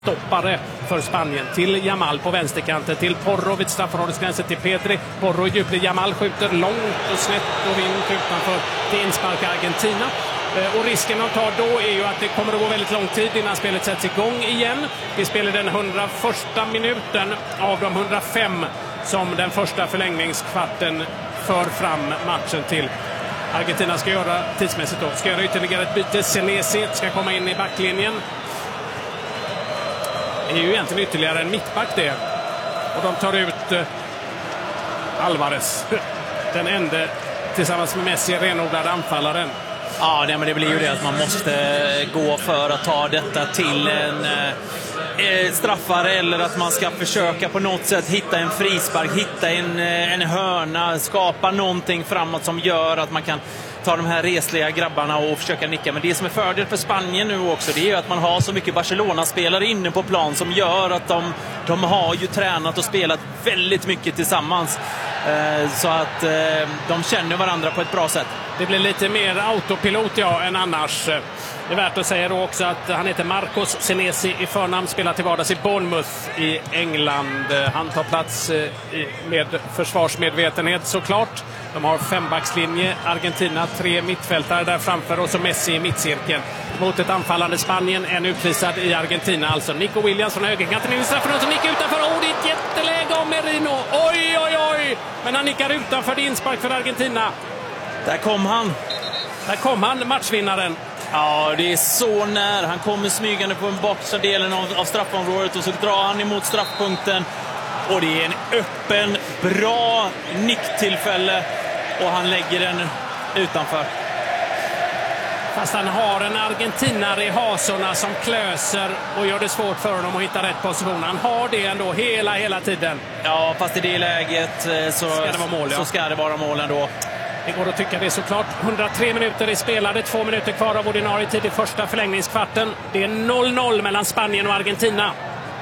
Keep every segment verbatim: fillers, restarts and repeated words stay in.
stoppare för Spanien. Till Yamal på vänsterkanten, till Porro vid straffområdesgränsen, till Pedri. Porro i djupled, Yamal skjuter långt och snett och vint utanför till inspark Argentina. Och risken de tar då är ju att det kommer att gå väldigt lång tid innan spelet sätts igång igen. Vi spelar den hundraförsta minuten av de hundrafem som den första förlängningskvarten för fram matchen till. Argentina ska göra tidsmässigt då. Ska göra ytterligare ett byte. Senesi ska komma in i backlinjen. Det är ju egentligen ytterligare en mittback det. Och de tar ut eh, Alvarez. Den enda tillsammans med Messi renodlade anfallaren. Ja, det, men det blir ju det att man måste gå för att ta detta till en eh, straffare, eller att man ska försöka på något sätt hitta en frispark, hitta en, en hörna, skapa någonting framåt som gör att man kan ta de här resliga grabbarna och försöka nicka. Men det som är fördel för Spanien nu också, det är ju att man har så mycket Barcelona-spelare inne på plan som gör att de, de har ju tränat och spelat väldigt mycket tillsammans. Eh, så att eh, de känner varandra på ett bra sätt. Det blir lite mer autopilot ja, än annars. Det är värt att säga då också att han heter Marcos Senesi i förnamn, spelar till vardags i Bournemouth i England. Han tar plats med försvarsmedvetenhet såklart. De har fembackslinje, Argentina, tre mittfältare där framför och så Messi i mittcirkeln. Mot ett anfallande Spanien, en utvisad i Argentina. Alltså Nico Williams från högerkanten in i straffområdet som nickar utanför. Oh, det är ett jätteläge av Merino. Oj, oj, oj! Men han nickar utanför, det inspark för Argentina. Där kom han. Där kom han, matchvinnaren. Ja, det är så när. Han kommer smygande på den bortre delen av, av straffområdet och så drar han emot straffpunkten. Och det är en öppen, bra nicktillfälle och han lägger den utanför. Fast han har en argentinare i hasorna som klöser och gör det svårt för honom att hitta rätt position. Han har det ändå hela, hela tiden. Ja, fast i det läget så ska det vara mål, ja. så ska det vara mål ändå. Det går att tycka det såklart. hundratre minuter är spelade, två minuter kvar av ordinarie tid i första förlängningskvarten. Det är noll noll mellan Spanien och Argentina.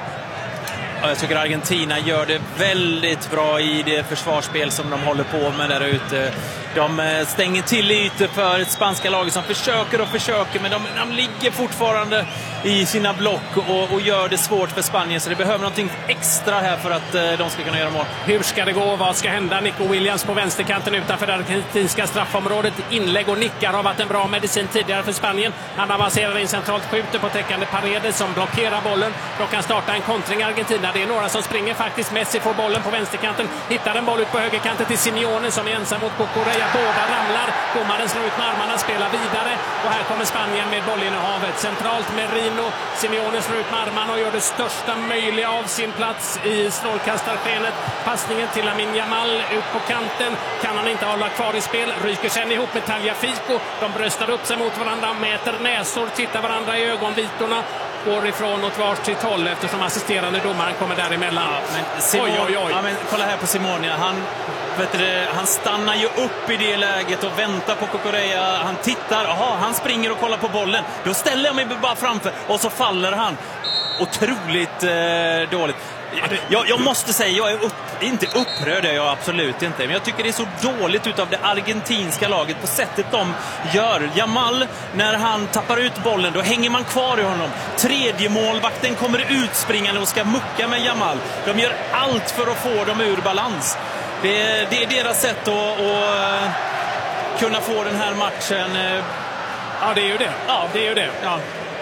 Jag tycker Argentina gör det väldigt bra i det försvarsspel som de håller på med där ute. De stänger till ytor för ett spanska laget som försöker och försöker, men de, de ligger fortfarande i sina block och, och gör det svårt för Spanien. Så det behöver någonting extra här för att de ska kunna göra mål. Hur ska det gå? Vad ska hända? Nico Williams på vänsterkanten utanför det argentinska straffområdet. Inlägg och nickar har varit en bra medicin tidigare för Spanien. Han avancerar in centralt, skjuter på täckande Paredes som blockerar bollen. De kan starta en kontring Argentina. Det är några som springer faktiskt. Messi får bollen på vänsterkanten. Hittar en boll ut på högerkanten till Simeone som är ensam mot Cucurella. Båda ramlar. Domaren slår ut med armarna, spelar vidare. Och här kommer Spanien med bollinnehavet. Centralt Merino. Simeone slår ut med armarna och gör det största möjliga av sin plats i strålkastarskenet. Passningen till Lamine Yamal ut på kanten. Kan han inte hålla kvar i spel. Ryker sen ihop med Tagliafico. De bröstar upp sig mot varandra, mäter näsor, tittar varandra i ögonvitorna. Går ifrån åt varsitt håll eftersom assisterande domaren kommer däremellan. Ja, men Simone, oj, oj, oj. Ja, men kolla här på Simone. Han, vet du, han stannar ju upp i det läget och väntar på Cucurella. Han tittar, aha, han springer och kollar på bollen. Då ställer jag mig bara framför och så faller han. Otroligt eh, dåligt. Jag, jag måste säga, jag är upp, inte upprörd, jag är absolut inte. Men jag tycker det är så dåligt utav det argentinska laget på sättet de gör. Yamal, när han tappar ut bollen, då hänger man kvar i honom. Tredje målvakten kommer utspringande och ska mucka med Yamal. De gör allt för att få dem ur balans. Det, det är deras sätt att, att kunna få den här matchen. Ja, det är ju det. Ja, det är ju det. Ja.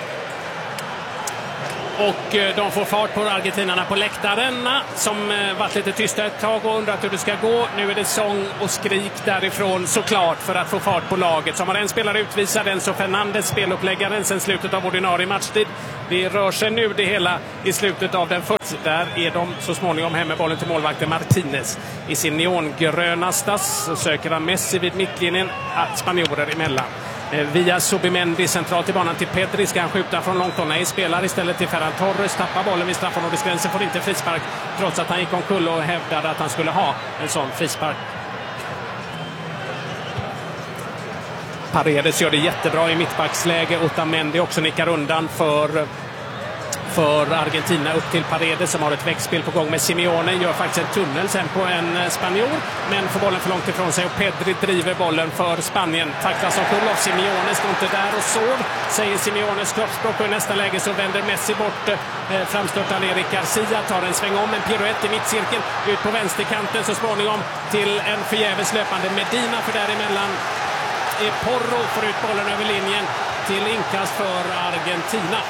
Och de får fart på argentinarna på läktarna som varit lite tysta ett tag och undrat hur det ska gå. Nu är det sång och skrik därifrån såklart för att få fart på laget. Som har en spelare utvisad, Enzo Fernandez, speluppläggaren sen slutet av ordinarie matchtid. Det rör sig nu det hela i slutet av den första. Där är de så småningom hem med bollen till målvakten Martinez. I sin neongröna stass så söker han Messi vid mittlinjen, spanjorer emellan. Via Subimendi centralt i banan till Pedri. Ska han skjuta från långt håll? Nej, spelar istället till Ferran Torres. Tappar bollen vid straffområdesgränsen. Får inte frispark trots att han gick omkull och hävdade att han skulle ha en sån frispark. Paredes gör det jättebra i mittbacksläge. Otamendi också nickar undan för för Argentina upp till Paredes som har ett växtspel på gång med Simeone. Gör faktiskt en tunnel sen på en spanjor, men får bollen för långt ifrån sig och Pedri driver bollen för Spanien. Tacklas av Kull. Simeone står inte där och sov, säger Simeones kroppsspråk, och i nästa läge så vänder Messi bort eh, framstöttan Eric Garcia, tar en sväng om, en piruett i mittcirkeln ut på vänsterkanten så småningom till en förgäves löpande Medina, för däremellan är Porro, får ut bollen över linjen till inkast för Argentina.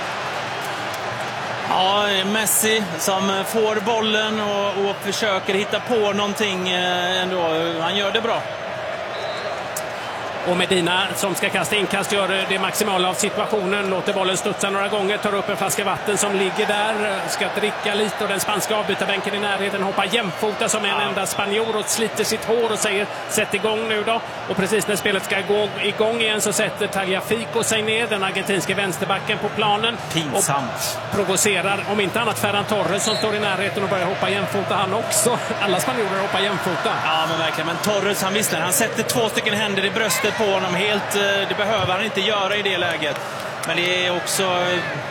Ja, Messi som får bollen och, och försöker hitta på någonting ändå. Han gör det bra. Och Medina som ska kasta inkast gör det maximala av situationen, låter bollen studsa några gånger, tar upp en flaska vatten som ligger där, ska dricka lite, och den spanska avbytarbänken i närheten hoppar jämfota som en ja. enda spanjor och sliter sitt hår och säger sätt igång nu då. Och precis när spelet ska gå igång igen så sätter Tagliafico sig ner, den argentinska vänsterbacken, på planen. Pinsamt. Och provocerar om inte annat Ferran Torres som står i närheten och börjar hoppa jämfota han också. Alla spanjorer hoppar jämfota. Ja, men verkligen. Men Torres, han visste, han sätter två stycken händer i bröstet på honom helt. Det behöver han inte göra i det läget. Men det är också